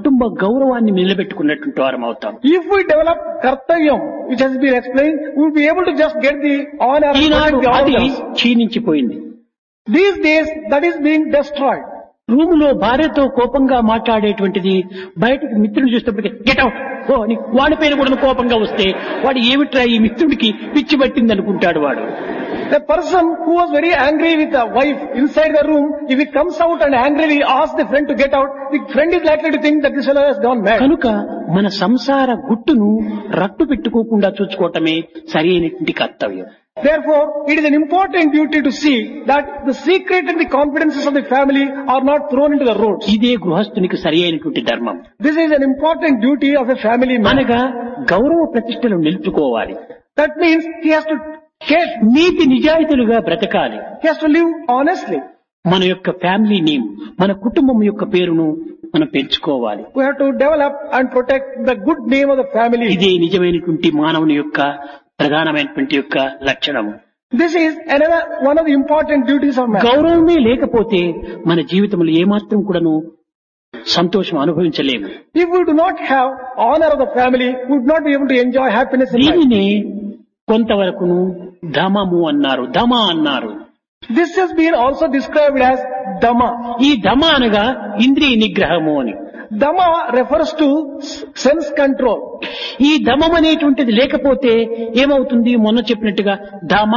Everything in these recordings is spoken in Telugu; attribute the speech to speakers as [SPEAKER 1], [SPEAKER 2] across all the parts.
[SPEAKER 1] కుటుంబ గౌరవాన్ని నిలబెట్టుకున్నటువంటి వారం అవుతాం.
[SPEAKER 2] If we develop kartavyam, which has been explained, we will be able to just get the honor and
[SPEAKER 1] Eenadu
[SPEAKER 2] protect the
[SPEAKER 1] అది
[SPEAKER 2] honors.
[SPEAKER 1] క్షీణించిపోయింది.
[SPEAKER 2] These days, that is being destroyed.
[SPEAKER 1] రూములో భార్యతో కోపంగా మాట్లాడేటువంటిది బయటకు మిత్రుడు చూసినప్పటికీ గెట్ అవుట్ ఓ అని వాడి పైన కూడా కోపంగా వస్తే వాడు ఏమిట్రా ఈ మిత్రుడికి పిచ్చి పట్టింది అనుకుంటాడు వాడు.
[SPEAKER 2] The person who was very angry with the wife inside the room, if he comes out and angrily asks the friend to get out, the friend is likely to think that this fellow has gone mad.
[SPEAKER 1] కనుక మన సంసార గుట్టును రట్టు పెట్టుకోకుండా చూసుకోవటమే సరి అయినటువంటి కర్తవ్యం.
[SPEAKER 2] Therefore, it is an important duty to see that the secret and the confidences of the family are not thrown into the roads.
[SPEAKER 1] ఇదే గృహస్థునికి సరి అయినటువంటి ధర్మం.
[SPEAKER 2] This is an important duty of a family man.
[SPEAKER 1] అనగా గౌరవ ప్రతిష్టలు నిలుపుకోవాలి.
[SPEAKER 2] That means he has to care,
[SPEAKER 1] నీతి నిజాయితీలుగా బ్రతకాలి.
[SPEAKER 2] he has to live honestly.
[SPEAKER 1] మన యొక్క ఫ్యామిలీ నేమ్, మన కుటుంబం యొక్క పేరును మనం పెంచుకోవాలి.
[SPEAKER 2] We have to develop and protect the good name of the family.
[SPEAKER 1] ఇదే నిజమైనటువంటి మానవుని యొక్క ప్రధానమైనటువంటి యొక్క లక్షణము.
[SPEAKER 2] This is another one of the important duties of man.
[SPEAKER 1] గౌరవమే లేకపోతే మన జీవితంలో ఏమాత్రం కూడాను సంతోషం అనుభవించలేము.
[SPEAKER 2] If we do not have honor of the family, we would not be able to enjoy happiness in life.
[SPEAKER 1] దీనిని కొంతవరకును ధమము అన్నారు, ధమ అన్నారు.
[SPEAKER 2] This has been also described as Dhamma.
[SPEAKER 1] ఈ ధమ అనగా ఇంద్రియ నిగ్రహము అని.
[SPEAKER 2] Dhamma refers to sense control.
[SPEAKER 1] ఈ ధమం అనేటువంటిది లేకపోతే ఏమవుతుంది? మొన్న చెప్పినట్టుగా ధమ.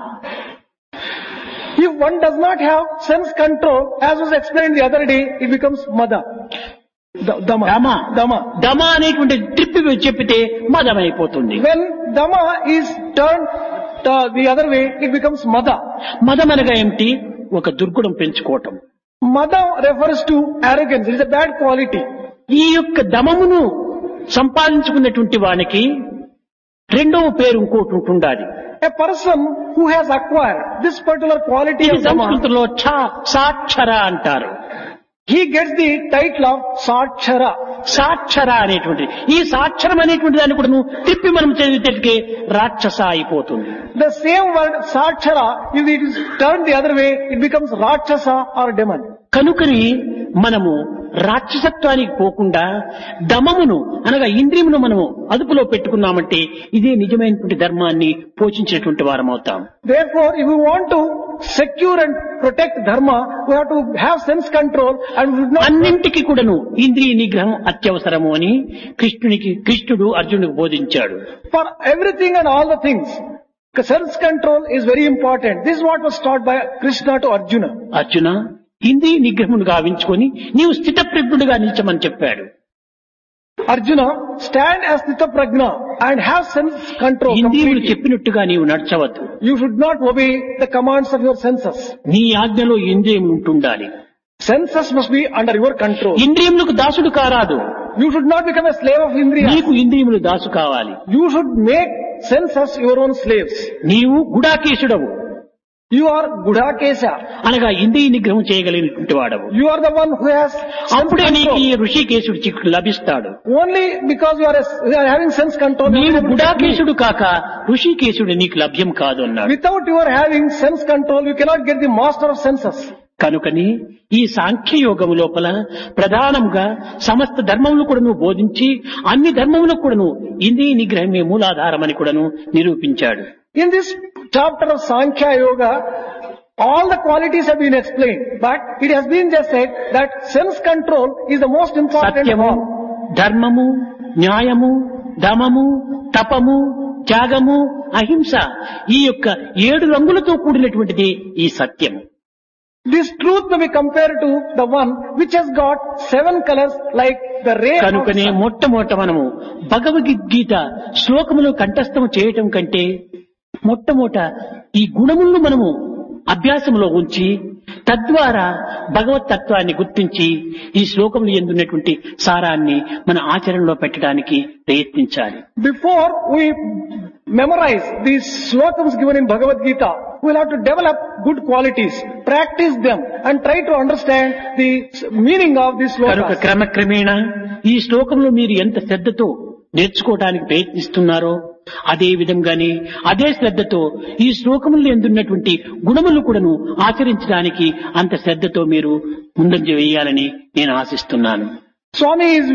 [SPEAKER 2] If one does not have sense control, as was explained the other day, it becomes Mada. Dhamma.
[SPEAKER 1] ధమ
[SPEAKER 2] Dhamma.
[SPEAKER 1] ధమ అనేటువంటి ట్రిప్ చెప్పితే మదం అయిపోతుంది.
[SPEAKER 2] When Dhamma is turned the other way, it becomes Mada.
[SPEAKER 1] మదం అనగా ఏమిటి? ఒక దుర్గుణం పెంచుకోవటం.
[SPEAKER 2] Mada refers to arrogance. It is a bad quality.
[SPEAKER 1] ఈ యొక్క దమమును సంపాదించుకున్నటువంటి వానికి రెండవ పేరు ఇంకోటి ఉంటుండాలి.
[SPEAKER 2] A person who has acquired this particular quality
[SPEAKER 1] ఇది
[SPEAKER 2] of Dhamma,
[SPEAKER 1] సంస్కృతంలో సాక్షర అంటారు.
[SPEAKER 2] he gets the title of Sakshara.
[SPEAKER 1] సాక్షర అనేటువంటి ఈ సాక్షరం అనేటువంటి దాన్ని కూడా తిప్పి మనం చదివితే రాక్షస అయిపోతుంది.
[SPEAKER 2] The same word Sakshara, if it is turned the other way, it becomes Rakshasa or demon.
[SPEAKER 1] కనుకని మనము రాక్షసత్వానికి పోకుండా దమమును అనగా ఇంద్రియమును మనము అదుపులో పెట్టుకున్నామంటే ఇదే నిజమైనటువంటి ధర్మాన్ని పోషించేటువంటి వారం అవుతాం.
[SPEAKER 2] Therefore, if we want to secure and protect dharma, we have to have sense control and we should not.
[SPEAKER 1] అన్నింటికి కూడాను ఇంద్రియ నిగ్రహం అత్యవసరము అని కృష్ణుడు అర్జునుడికి బోధించాడు.
[SPEAKER 2] For everything and all the things, sense control is very important. This is what was taught by Krishna to Arjuna.
[SPEAKER 1] Arjuna, ఇంద్రియ నిగ్రహమును గావించుకొని నీవు స్థితప్రజ్ఞుడిగా నిలిచమని చెప్పాడు.
[SPEAKER 2] Arjuna, stand as Sthita Prajna and have sense control
[SPEAKER 1] ఇంద్రియములు
[SPEAKER 2] completely.
[SPEAKER 1] చెప్పినట్టుగా నీవు నడచవద్దు.
[SPEAKER 2] You should not obey the commands of your senses.
[SPEAKER 1] నీ ఆజ్ఞలో ఇంద్రియములు ఉంటుండాలి.
[SPEAKER 2] Senses must be under your control.
[SPEAKER 1] ఇంద్రియములకు దాసుడు కారాదు.
[SPEAKER 2] You should not become a slave of Indriya.
[SPEAKER 1] నీకు ఇంద్రియములు దాసు కావాలి.
[SPEAKER 2] You should make senses your own slaves.
[SPEAKER 1] నీవు గుడాకేశుడవు
[SPEAKER 2] You are Gudakesha.
[SPEAKER 1] అనగా ఇంద్రియ నిగ్రహం చేయగలిగినటువంటి వాడవు.
[SPEAKER 2] You are the one who has sense
[SPEAKER 1] అప్పుడే నీకు ఈ
[SPEAKER 2] control.
[SPEAKER 1] ఋషికేశుడు చిక్కుడు లభిస్తాడు.
[SPEAKER 2] Only because you are having sense control. you are
[SPEAKER 1] నీవు
[SPEAKER 2] able to get me.
[SPEAKER 1] గుడాకేశుడు కాక ఋషికేశుడు నీకు లభ్యం కాదు అన్నాడు.
[SPEAKER 2] Without your having sense control, you cannot get the master of senses.
[SPEAKER 1] కనుకని ఈ సాంఖ్యయోగము లోపల ప్రధానంగా సమస్త ధర్మములు కూడాను బోధించి అన్ని ధర్మములకు కూడాను ఇంద్రియ నిగ్రహమే మూలాధారమని కూడాను నిరూపించాడు.
[SPEAKER 2] In this chapter of Sankhya Yoga, all the qualities have been explained, but it has been just said that sense control is the most important of
[SPEAKER 1] సత్యము,
[SPEAKER 2] all.
[SPEAKER 1] ధర్మము, న్యాయము, దమము, తపము, త్యాగము, అహింస ఈ యొక్క 7 రంగులతో కూడినటువంటిది ఈ సత్యము.
[SPEAKER 2] This truth may be compared to the one which has got 7 colors like the ray of
[SPEAKER 1] కనుకనే
[SPEAKER 2] sun.
[SPEAKER 1] మొట్టమొదట మనము భగవద్గీత శ్లోకములు కంఠస్థం చేయటం కంటే మొట్టమొదట ఈ గుణములను మనము అభ్యాసంలో ఉంచి తద్వారా భగవత్ తత్వాన్ని గుర్తించి ఈ శ్లోకములు ఎందున్నటువంటి సారాన్ని మన ఆచరణలో పెట్టడానికి ప్రయత్నించాలి.
[SPEAKER 2] Before we memorize these slokams given in Bhagavad Gita, we will have to develop good qualities, practice them and try to understand the meaning of these
[SPEAKER 1] కనుక
[SPEAKER 2] slokas.
[SPEAKER 1] క్రమక్రమేణా ఈ శ్లోకంలో మీరు ఎంత శ్రద్ధతో నేర్చుకోవడానికి ప్రయత్నిస్తున్నారో అదే విధంగానే అదే శ్రద్ధతో ఈ శ్లోకములు ఎందున్నటువంటి గుణములు కూడాను ఆచరించడానికి అంత శ్రద్ధతో మీరు ముందంజ వేయాలని నేను ఆశిస్తున్నాను.
[SPEAKER 2] Swami is